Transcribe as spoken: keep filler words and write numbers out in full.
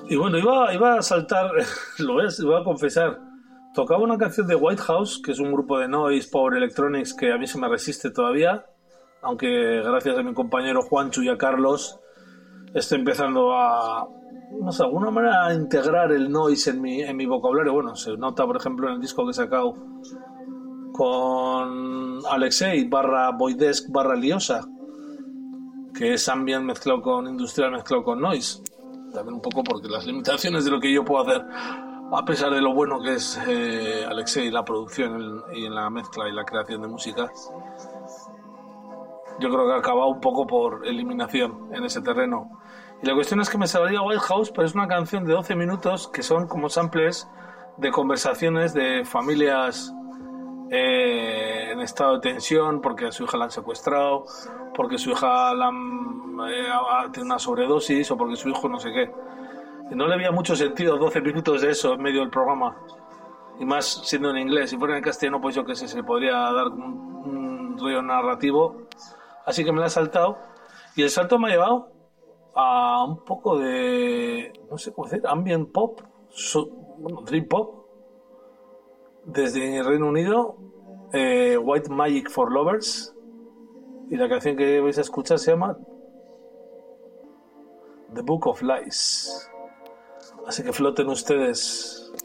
Y bueno, iba, iba a saltar, lo voy a, lo voy a confesar. Tocaba una canción de White House, que es un grupo de noise, power electronics, que a mí se me resiste todavía, aunque gracias a mi compañero Juanchu y a Carlos estoy empezando a, no sé, de alguna manera a integrar el noise en mi, en mi vocabulario. Bueno, se nota, por ejemplo, en el disco que he sacado con Alexei barra Voidesk barra Liosa, que es ambient mezclado con industrial mezclado con noise. También un poco porque las limitaciones de lo que yo puedo hacer, a pesar de lo bueno que es eh, Alexei, la producción y en la mezcla y la creación de música, yo creo que ha acabado un poco por eliminación en ese terreno. Y la cuestión es que me salía White House, pero es una canción de doce minutos que son como samples de conversaciones de familias eh, en estado de tensión porque a su hija la han secuestrado, porque su hija la han, eh, tiene una sobredosis o porque su hijo no sé qué. Y no le había mucho sentido doce minutos de eso en medio del programa, y más siendo en inglés. Si fuera en castellano, pues yo qué sé, se podría dar un, un rollo narrativo. Así que me la he saltado, y el salto me ha llevado a un poco de, no sé cómo decir, ambient pop, so, bueno, dream pop, desde el Reino Unido, eh, White Magic for Lovers, y la canción que vais a escuchar se llama The Book of Lies. Así que floten ustedes